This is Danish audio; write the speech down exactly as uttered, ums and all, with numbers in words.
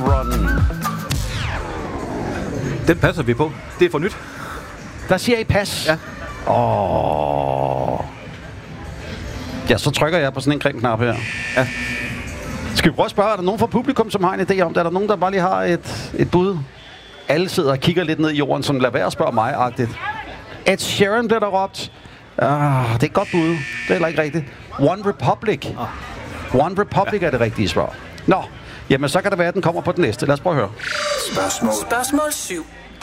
Run. Den passer vi på. Det er for nyt. Der siger I pas. Ja. Åh. Ja, så trykker jeg på sådan en grim knap her. Ja. Skal vi prøve at spørge, er der nogen fra publikum, som har en idé om det? Er der nogen, der bare lige har et, et bud? Alle sidder og kigger lidt ned i jorden, som lader være at spørge mig-agtigt. Ed Sheeran bliver der råbt. Ah, det er et godt bud. Det er heller ikke rigtigt. One Republic. One Republic ja. Er det rigtige svar. Nå, jamen så kan det være, at den kommer på den næste. Lad os prøve at høre. Spørgsmål. Spørgsmål syv.